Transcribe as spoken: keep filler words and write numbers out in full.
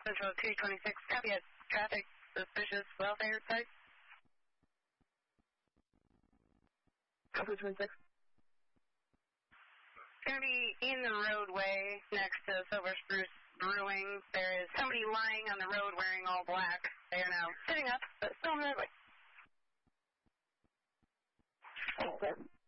Central two twenty-six, copy it. Traffic, suspicious welfare site. Central twenty-six. Going to be in the roadway next to Silver Spruce Brewing. There is somebody lying on the road wearing all black. They are now sitting up, but still in the roadway. Okay.